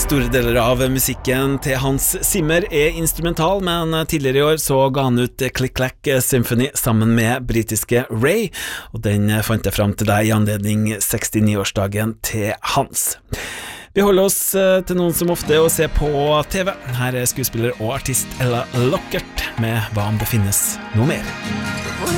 Store deler av musikken til Hans Zimmer instrumental, men tidligere i år så ga han ut Click Clack Symphony sammen med britiske Ray, og den fant jeg fram til deg i anledning 69-årsdagen til Hans. Vi holder oss til noen som ofte å se på TV. Her skuespiller og artist Ella Lockert med Hva om det finnes noe mer.